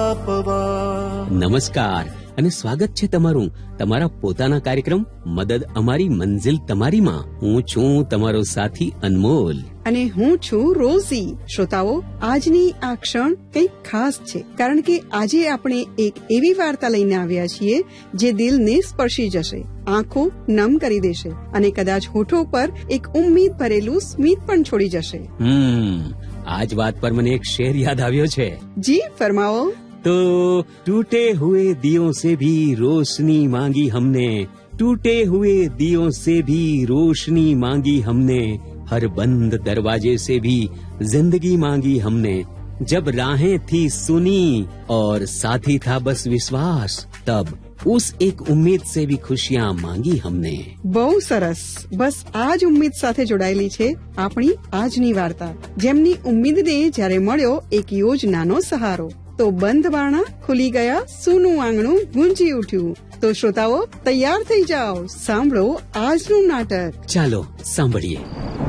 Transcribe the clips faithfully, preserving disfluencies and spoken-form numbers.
આપવા. નમસ્કાર અને સ્વાગત છે તમારું તમારા પોતાના કાર્યક્રમ મદદ અમારી મંઝિલ તમારીમાં. હું છું તમારો સાથી અનમોલ અને હું છું રોઝી. શ્રોતાઓ, આજની આ ક્ષણ કંઈક ખાસ છે, કારણ કે આજે આપણે એક એવી વાર્તા લઈને આવ્યા છીએ જે દિલને સ્પર્શી જશે, આંખો નમ કરી દેશે અને કદાચ હોઠો પર એક ઉમ્મીદ ભરેલું સ્મિત પણ છોડી જશે. હમ આજ વાત પર મને એક શેર યાદ આવ્યો છે. જી ફરમાવો. तो टूटे हुए दियों से भी रोशनी मांगी हमने, टूटे हुए दियों से भी रोशनी मांगी हमने, हर बंद दरवाजे से भी जिंदगी मांगी हमने, जब राहें थी सुनी और साथी था बस विश्वास, तब उस एक उम्मीद से भी खुशियां मांगी हमने. બહુ સરસ. બસ આ જ ઉમ્મીદ સાથે જોડાયેલી છે આપણી આજની વાર્તા, જેમની ઉમ્મીદને જ્યારે મળ્યો એક યોજનાનો સહારો, તો બંધ બારણા ખુલી ગયા, સૂનું આંગણું ગુંજી ઉઠ્યું. તો શ્રોતાઓ, તૈયાર થઈ જાઓ, સાંભળો આજનું નાટક. ચાલો સાંભળીએ.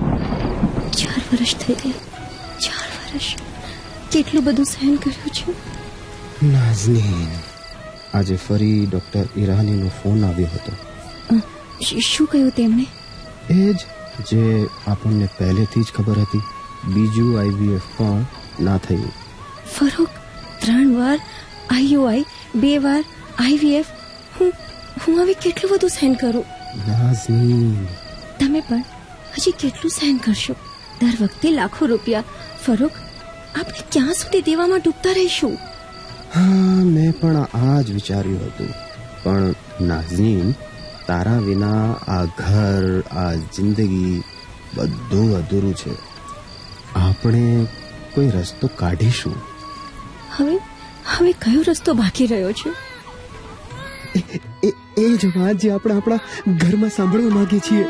ચાર વર્ષ થઈ ગયા. ચાર વર્ષ કેટલું બધું સહન કર્યું છે. નાઝનીન, આજે ફરી ડોક્ટર ઈરાનીનો ફોન આવ્યો હતો. શું કહ્યું તેમણે? એ જ જે આપણને પહેલેથી જ ખબર હતી. બીજું આઈવીએફ પણ ના થયું. ફરોક, ત્રણ વાર આઈયુઆઈ, બે વાર આઈવીએફ. હું હું હવે કેટલું બધું સહન કરું. નાઝનીન, તમે પણ હજી કેટલું સહન કરશો? દર વખતે લાખો રૂપિયા. ફરોક, આપણે ક્યાં સુધી દેવામાં ડૂબતા રહીશું? હા, મેં પણ આ જ વિચાર્યું હતું. પણ નાઝનીન, તારા વિના આ ઘર, આ જિંદગી બધું અધૂરું છે. આપણે કોઈ રસ્તો કાઢીશું. હવે હવે કયો રસ્તો બાકી રહ્યો છે? એ જ વાત જે આપણે આપણા ઘરમાં સાંભળવા માંગીએ છીએ.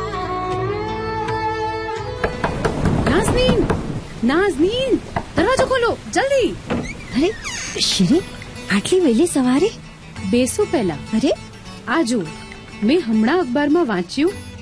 નાઝનીન, નાઝનીન, દરવાજો ખોલો જલ્દી. અરે શિરી, આટલી વહેલી સવારે? બેસો પહેલા. અરે આ જો, મેં હમણાં અખબારમાં વાંચ્યું